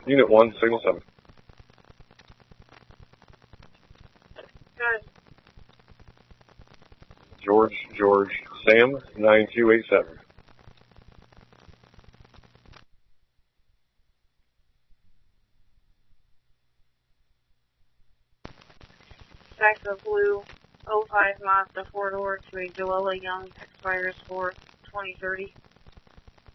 Unit 1, Signal 7. Good. George, Sam, 9287. Echo Blue, 05 Mazda 4-door to a Joella Young, expires for 2030.